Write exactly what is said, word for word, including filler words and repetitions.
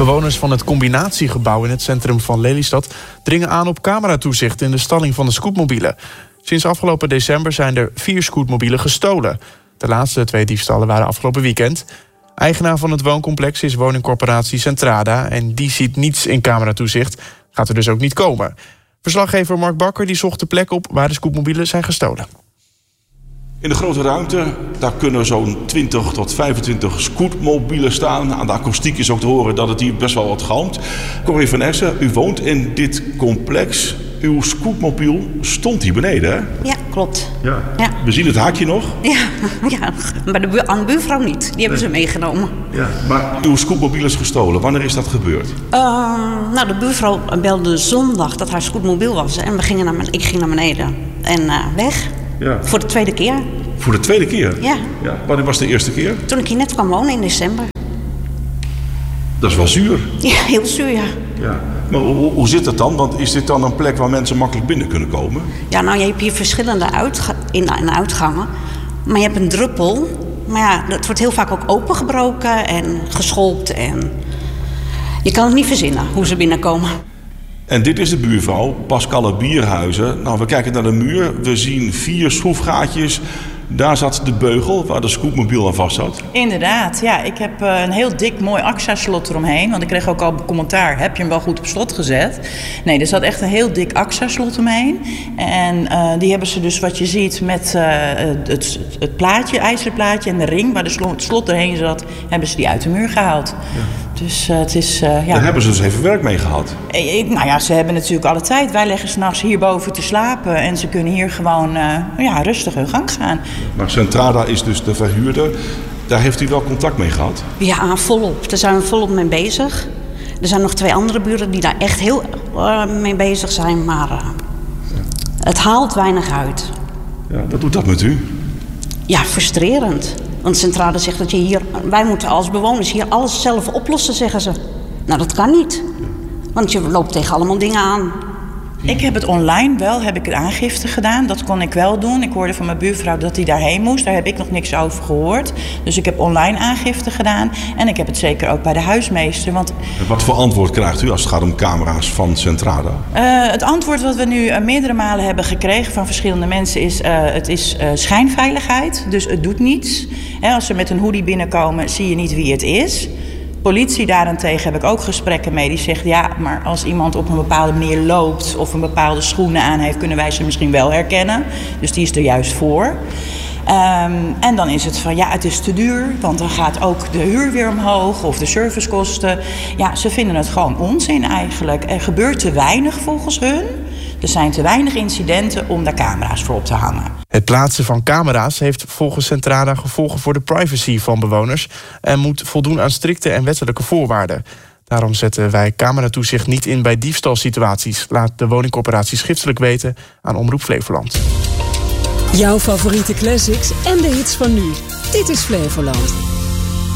Bewoners van het combinatiegebouw in het centrum van Lelystad dringen aan op cameratoezicht in de stalling van de scootmobielen. Sinds afgelopen december zijn er vier scootmobielen gestolen. De laatste twee diefstallen waren afgelopen weekend. Eigenaar van het wooncomplex is woningcorporatie Centrada en die ziet niets in cameratoezicht. Gaat er dus ook niet komen. Verslaggever Mark Bakker die zocht de plek op waar de scootmobielen zijn gestolen. In de grote ruimte, daar kunnen zo'n twintig tot vijfentwintig scootmobielen staan. Aan de akoestiek is ook te horen dat het hier best wel wat galmt. Corrie van Essen, u woont in dit complex. Uw scootmobiel stond hier beneden, hè? Ja, klopt. Ja. Ja. We zien het haakje nog. Ja, ja, maar de bu- aan de buurvrouw niet. Die hebben nee. ze meegenomen. Ja. Maar uw scootmobiel is gestolen. Wanneer is dat gebeurd? Uh, nou, de buurvrouw belde zondag dat haar scootmobiel was. En we gingen naar ben- ik ging naar beneden en uh, weg. Ja. Voor de tweede keer. Voor de tweede keer? Ja. ja. Wanneer was de eerste keer? Toen ik hier net kwam wonen in december. Dat is wel zuur. Ja, heel zuur, ja. ja. Maar hoe, hoe zit dat dan? Want is dit dan een plek waar mensen makkelijk binnen kunnen komen? Ja, nou, je hebt hier verschillende uitga- in- en uitgangen. Maar je hebt een druppel. Maar ja, het wordt heel vaak ook opengebroken en gescholpt. En je kan het niet verzinnen hoe ze binnenkomen. En dit is de buurvrouw, Pascalle Bierhuizen. Nou, we kijken naar de muur. We zien vier schroefgaatjes. Daar zat de beugel waar de scootmobiel aan vast zat. Inderdaad, ja. Ik heb uh, een heel dik mooi AXA-slot eromheen. Want ik kreeg ook al commentaar. Heb je hem wel goed op slot gezet? Nee, er zat echt een heel dik AXA-slot omheen. En uh, die hebben ze dus wat je ziet met uh, het, het plaatje, ijzeren plaatje en de ring waar de slot, het slot erheen zat, hebben ze die uit de muur gehaald. Ja. Dus uh, het is... Uh, ja. Daar hebben ze dus even werk mee gehad. Ik, nou ja, ze hebben natuurlijk alle tijd. Wij leggen 's nachts hierboven te slapen. En ze kunnen hier gewoon uh, ja, rustig hun gang gaan. Maar Centrada is dus de verhuurder. Daar heeft u wel contact mee gehad? Ja, volop. Daar zijn we volop mee bezig. Er zijn nog twee andere buren die daar echt heel uh, mee bezig zijn. Maar uh, ja. het haalt weinig uit. Ja, wat doet dat met u? Ja, frustrerend. Want Centrale zegt dat je hier... Wij moeten als bewoners hier alles zelf oplossen, zeggen ze. Nou, dat kan niet. Want je loopt tegen allemaal dingen aan. Ik heb het online wel, heb ik een aangifte gedaan. Dat kon ik wel doen. Ik hoorde van mijn buurvrouw dat hij daarheen moest. Daar heb ik nog niks over gehoord. Dus ik heb online aangifte gedaan. En ik heb het zeker ook bij de huismeester. Want... Wat voor antwoord krijgt u als het gaat om camera's van Centrada? Uh, het antwoord wat we nu uh, meerdere malen hebben gekregen van verschillende mensen is... Uh, het is uh, schijnveiligheid, dus het doet niets. He, als ze met een hoodie binnenkomen, zie je niet wie het is. Politie daarentegen heb ik ook gesprekken mee. Die zegt, ja, maar als iemand op een bepaalde manier loopt... of een bepaalde schoenen aan heeft, kunnen wij ze misschien wel herkennen. Dus die is er juist voor. Um, en dan is het van, ja, het is te duur. Want dan gaat ook de huur weer omhoog of de servicekosten. Ja, ze vinden het gewoon onzin eigenlijk. Er gebeurt te weinig volgens hun. Er zijn te weinig incidenten om daar camera's voor op te hangen. Het plaatsen van camera's heeft volgens Centrada gevolgen voor de privacy van bewoners en moet voldoen aan strikte en wettelijke voorwaarden. Daarom zetten wij cameratoezicht niet in bij diefstalsituaties, laat de woningcorporatie schriftelijk weten aan Omroep Flevoland. Jouw favoriete classics en de hits van nu. Dit is Flevoland.